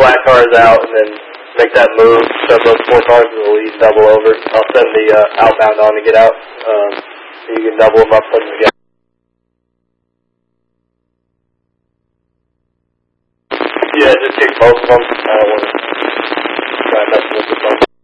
black cars out and then make that move, shove those 4 cars to the lead, double over. I'll send the outbound on to get out. You can double them up, put them together. Yeah, just kick both of them. I don't want to